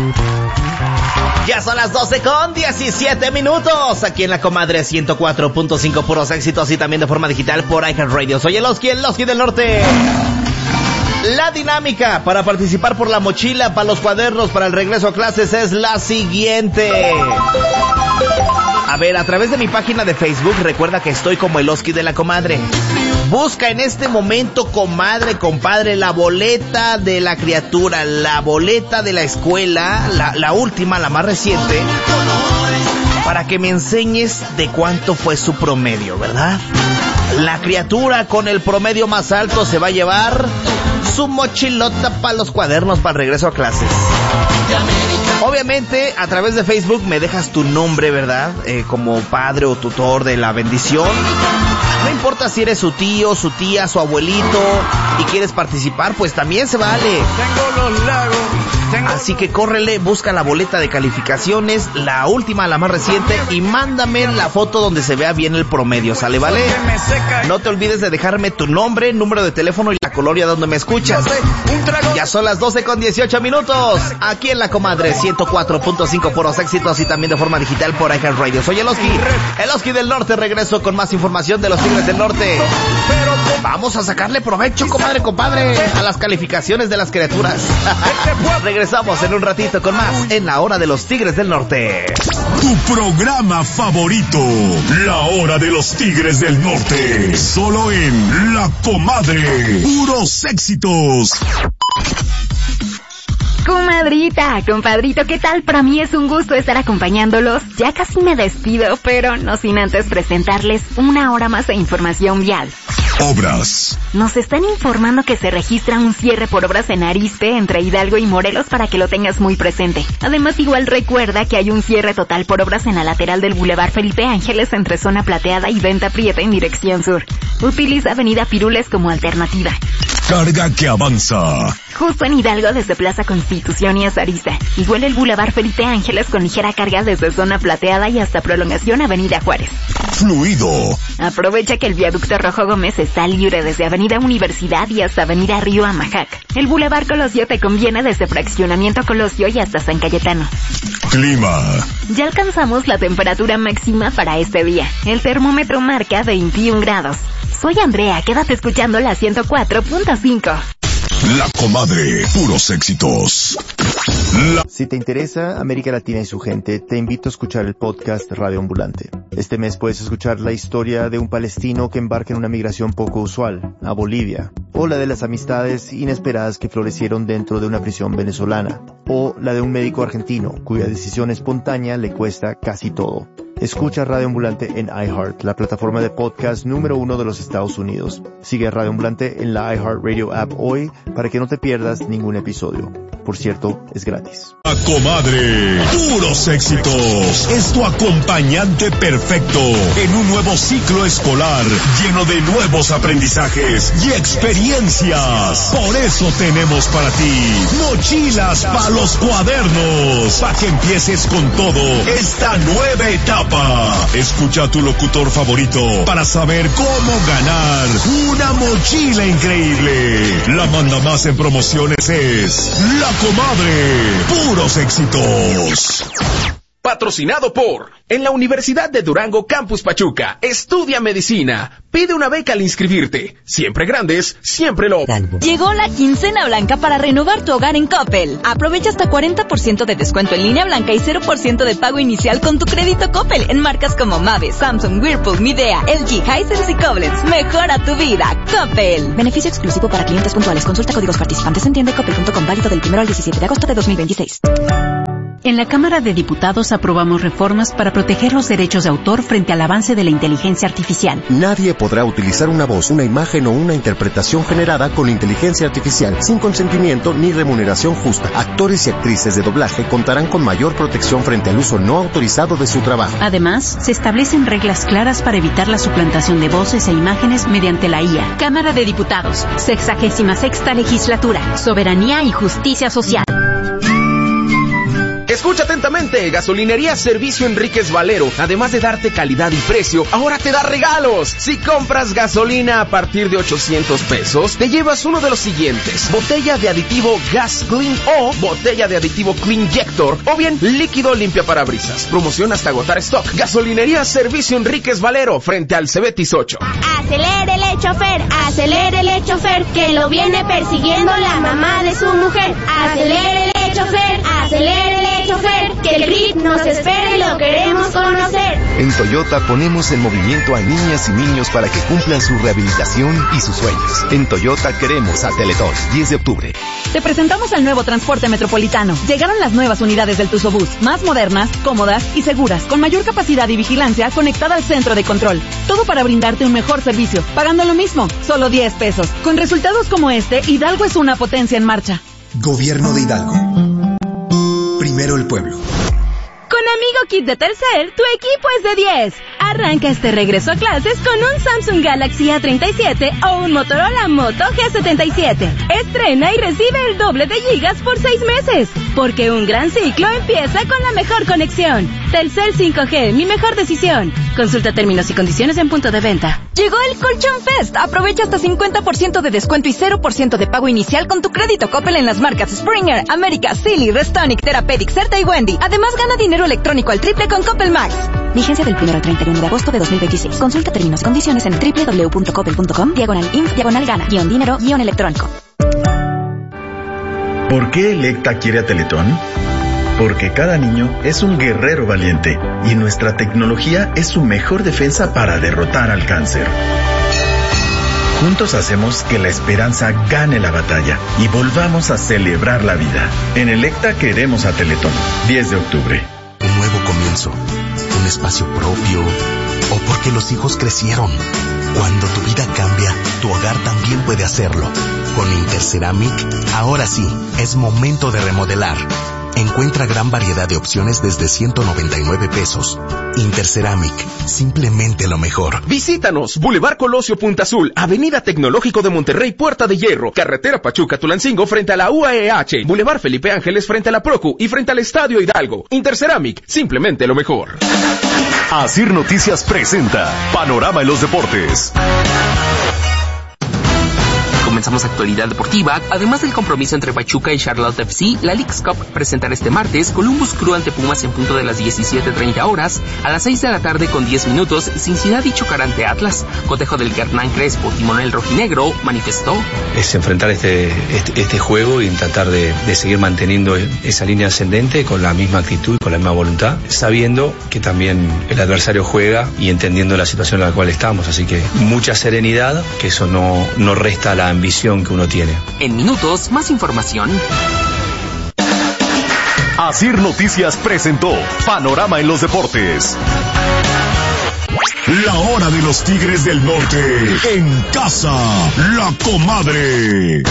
Ya son las 12:17 aquí en La Comadre 104.5, puros éxitos y también de forma digital por iHeartRadio. Soy el Oski del Norte. La dinámica para participar por la mochila, para los cuadernos, para el regreso a clases es la siguiente. A ver, a través de mi página de Facebook, recuerda que estoy como el Oski de La Comadre. Busca en este momento, comadre, compadre, la boleta de la criatura, la boleta de la escuela, la última, la más reciente, para que me enseñes de cuánto fue su promedio, ¿verdad? La criatura con el promedio más alto se va a llevar su mochilota para los cuadernos para el regreso a clases. Obviamente, a través de Facebook me dejas tu nombre, ¿verdad? Como padre o tutor de la bendición. No importa si eres su tío, su tía, su abuelito y quieres participar, pues también se vale. Tengo los lagos. Así que córrele, busca la boleta de calificaciones, la última, la más reciente, y mándame la foto donde se vea bien el promedio, ¿sale, vale? No te olvides de dejarme tu nombre, número de teléfono y la colonia donde me escuchas. Ya son las 12:18 aquí en La Comadre 104.5, puros éxitos y también de forma digital por iHeartRadio. Soy el Oski del Norte. Regreso con más información de los Tigres del Norte. Vamos a sacarle provecho, comadre, compadre, a las calificaciones de las criaturas. Regresamos en un ratito con más en La Hora de los Tigres del Norte. Tu programa favorito, La Hora de los Tigres del Norte. Solo en La Comadre. Puros éxitos. Comadrita, compadrito, ¿qué tal? Para mí es un gusto estar acompañándolos. Ya casi me despido, pero no sin antes presentarles una hora más de información vial. Obras. Nos están informando que se registra un cierre por obras en Arizpe, entre Hidalgo y Morelos, para que lo tengas muy presente. Además, igual recuerda que hay un cierre total por obras en la lateral del Boulevard Felipe Ángeles entre Zona Plateada y Venta Prieta en dirección sur. Utiliza Avenida Pirules como alternativa. Carga que avanza. Justo en Hidalgo desde Plaza Constitución y hasta Arista. Igual el Boulevard Felipe Ángeles con ligera carga desde Zona Plateada y hasta Prolongación Avenida Juárez. Fluido. Aprovecha que el viaducto Rojo Gómez está libre desde Avenida Universidad y hasta Avenida Río Amajac. El Boulevard Colosio te conviene desde Fraccionamiento Colosio y hasta San Cayetano. Clima. Ya alcanzamos la temperatura máxima para este día. El termómetro marca 21 grados. Soy Andrea, quédate escuchando la 104.5. La Comadre, puros éxitos. Si te interesa América Latina y su gente, te invito a escuchar el podcast Radio Ambulante. Este mes puedes escuchar la historia de un palestino que embarca en una migración poco usual, a Bolivia, o la de las amistades inesperadas que florecieron dentro de una prisión venezolana, o la de un médico argentino cuya decisión espontánea le cuesta casi todo. Escucha Radio Ambulante en iHeart, la plataforma de podcast número 1 de los Estados Unidos. Sigue Radio Ambulante en la iHeartRadio app hoy para que no te pierdas ningún episodio. Por cierto, es gratis. La Comadre, puros éxitos. Es tu acompañante perfecto en un nuevo ciclo escolar lleno de nuevos aprendizajes y experiencias. Por eso tenemos para ti mochilas para los cuadernos, para que empieces con todo esta nueva etapa. Escucha a tu locutor favorito para saber cómo ganar una mochila increíble. La manda más en promociones es La Comadre, puros éxitos. Patrocinado por... En la Universidad de Durango Campus Pachuca, estudia medicina. Pide una beca al inscribirte. Siempre grandes, siempre lo... Llegó la quincena blanca para renovar tu hogar en Coppel. Aprovecha hasta 40% de descuento en línea blanca y 0% de pago inicial con tu crédito Coppel en marcas como Mave, Samsung, Whirlpool, Midea, LG, Hisense y Koblenz. Mejora tu vida, Coppel. Beneficio exclusivo para clientes puntuales. Consulta códigos participantes en tienda.coppel.com, válido del 1 al 17 de agosto de 2026. En la Cámara de Diputados aprobamos reformas para proteger los derechos de autor frente al avance de la inteligencia artificial. Nadie podrá utilizar una voz, una imagen o una interpretación generada con inteligencia artificial sin consentimiento ni remuneración justa. Actores y actrices de doblaje contarán con mayor protección frente al uso no autorizado de su trabajo. Además, se establecen reglas claras para evitar la suplantación de voces e imágenes mediante la IA. Cámara de Diputados, 66ª Legislatura, Soberanía y Justicia Social. Escucha atentamente Vente, Gasolinería Servicio Enríquez Valero, además de darte calidad y precio, ahora te da regalos. Si compras gasolina a partir de 800 pesos, te llevas uno de los siguientes: botella de aditivo Gas Clean o botella de aditivo Cleanjector, o bien líquido limpia parabrisas. Promoción hasta agotar stock. Gasolinería Servicio Enríquez Valero, frente al Cebetis 8. Acelérele chofer, que lo viene persiguiendo la mamá de su mujer. Acelérele chofer, que el grip nos espera y lo queremos conocer. En Toyota ponemos en movimiento a niñas y niños para que cumplan su rehabilitación y sus sueños. En Toyota queremos a Teletón. 10 de octubre. Te presentamos el nuevo transporte metropolitano. Llegaron las nuevas unidades del Tusobús, más modernas, cómodas y seguras, con mayor capacidad y vigilancia conectada al centro de control. Todo para brindarte un mejor servicio, pagando lo mismo, solo 10 pesos. Con resultados como este, Hidalgo es una potencia en marcha. Gobierno de Hidalgo. Primero el pueblo. Con Amigo Kit de Telcel, tu equipo es de 10. Arranca este regreso a clases con un Samsung Galaxy A37 o un Motorola Moto G77. Estrena y recibe el doble de gigas por 6 meses. Porque un gran ciclo empieza con la mejor conexión. Telcel 5G, mi mejor decisión. Consulta términos y condiciones en punto de venta. Llegó el Colchón Fest. Aprovecha hasta 50% de descuento y 0% de pago inicial con tu crédito Coppel en las marcas Springer, América, Silly, Restonic, Therapeutic, Certa y Wendy. Además, gana dinero electrónico al triple con Coppel Max. Vigencia del 1 al 31 de agosto de 2026. Consulta términos y condiciones en www.coppel.com/inf/gana-dinero-electrónico. ¿Por qué Electa quiere a Teletón? Porque cada niño es un guerrero valiente y nuestra tecnología es su mejor defensa para derrotar al cáncer. Juntos hacemos que la esperanza gane la batalla y volvamos a celebrar la vida. En Electa queremos a Teletón. 10 de octubre. Un nuevo comienzo, un espacio propio, o porque los hijos crecieron. Cuando tu vida cambia, tu hogar también puede hacerlo. Con Interceramic, ahora sí, es momento de remodelar. Encuentra gran variedad de opciones desde 199 pesos. Interceramic, simplemente lo mejor. Visítanos, Boulevard Colosio Punta Azul, Avenida Tecnológico de Monterrey, Puerta de Hierro, Carretera Pachuca-Tulancingo frente a la UAEH, Boulevard Felipe Ángeles frente a la Procu y frente al Estadio Hidalgo. Interceramic, simplemente lo mejor. Asir Noticias presenta Panorama en los Deportes. Comenzamos actualidad deportiva. Además del compromiso entre Pachuca y Charlotte FC, la Leagues Cup presentará este martes Columbus Crew ante Pumas en punto de las 17:30 horas. A las 6 de la tarde con 10 minutos, Cincinnati chocará ante Atlas. Cotejo del Hernán Crespo, timonel rojinegro, manifestó: es enfrentar este juego y tratar de seguir manteniendo esa línea ascendente con la misma actitud, con la misma voluntad, sabiendo que también el adversario juega y entendiendo la situación en la cual estamos. Así que mucha serenidad, que eso no resta la ambición que uno tiene. En minutos, más información. Asir Noticias presentó Panorama en los Deportes. La hora de los Tigres del Norte. En casa, la comadre.